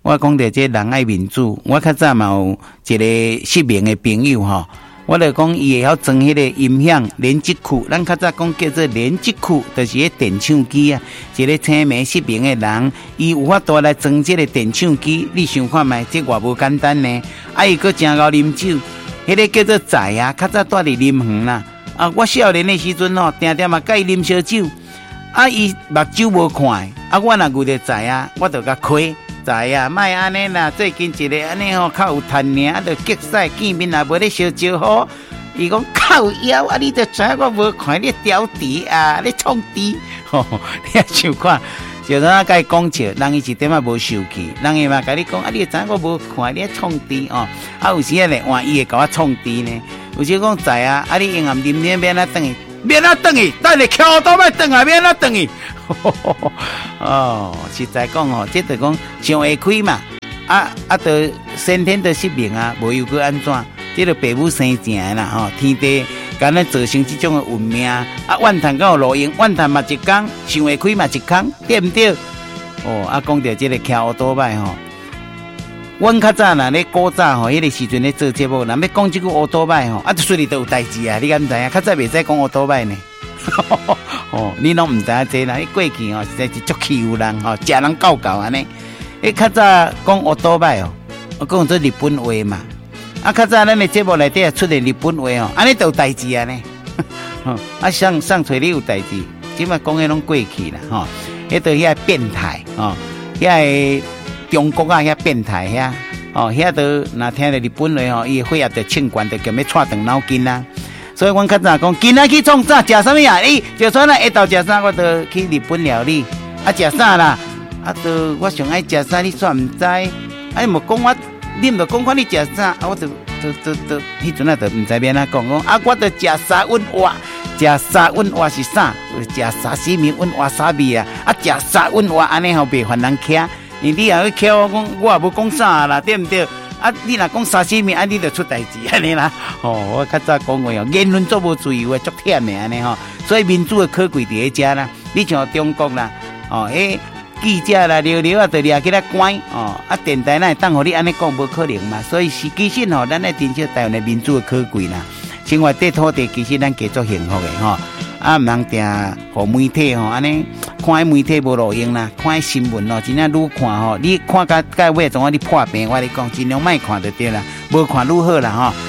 我讲到这人爱民主，我较早嘛有一个失明的朋友吼，我就讲伊会晓装迄个音响连接器，咱较早讲叫做连接器，就是迄电唱机啊。一个青眉失明的人，伊有法度来装这个电唱机，你想看觅，这偌无简单呢？啊，伊佫真够啉酒，迄个叫做仔啊，较早住伫林园啦。啊，我少年的时阵吼，定定嘛甲伊啉烧酒，啊，伊目睭无看，啊，我若遇着仔啊，我就甲开。在啊，莫安尼啦！最近一个安尼吼，较有趁尔，啊，就激使见面也无咧烧酒好。伊讲靠腰啊，你就知我无看你调底啊，你创底吼，你也想看，就咱甲伊讲笑，人伊一点仔无受气，人伊嘛甲你讲啊，你知我无看你创底哦，啊有时啊咧换伊会甲我创底呢，有时讲在啊，啊你阴暗点免哪等伊，免哪等伊，等你敲倒来等啊，免哪等伊。哦，实在讲哦，这就讲上会开嘛，就先天的失明啊，无又去安怎？这个父母生正啦，吼，天地甲咱造成这种的运命啊，怨叹敢有路用，怨叹嘛一工，上会开嘛一工，对不对？哦，讲到这个骑乌多摆吼，阮较早啦咧古早吼，迄个时阵咧做节目，若要讲这个乌多摆吼，就随时都有代志啊，你敢知影？较早袂使讲乌多摆呢。哦，你拢唔知影这啦？你过去哦，实在是足欺负人吼，食人够安尼。较早讲乌多摆哦，我讲做日本话嘛。较早咱的节目内底出现日本话哦，安尼就有代志啊呢。上找你有代志，即摆讲的拢过去啦吼。迄都遐变态哦，遐中国啊遐变态遐哦，遐都若听着日本话吼，伊血压就称悬，就叫要踹断脑筋啦。所以阮较早讲，今仔去创啥？食啥物啊？就算咱下昼食啥，我都去日本料理。食啥啦？都我上爱食啥？你煞唔知？莫讲我，你毋着讲看你食啥？我就迄阵就唔知免哪讲我就食沙温蛙，食沙温蛙是啥？食沙西米温蛙沙米啊！食沙温蛙安尼吼袂烦人徛。你也去徛我讲，我也无讲啥啦，对毋对？你若讲沙西米，你就出代志安尼啦。我较早讲过哦，言论做无自由的，足忝的安尼吼。所以民主的可贵伫咧遮啦。你像中国啦，记者啦、聊聊就掠起来关电台那会当互你安尼讲无可能嘛。所以是其实咱来珍惜台湾的民主的可贵啦。生活在土地，其实咱加足幸福的毋通定互媒体安尼看媒体无路用啦，看新闻真正愈看你看到尾总你破病，我你讲尽量莫看就对啦，无看愈好啦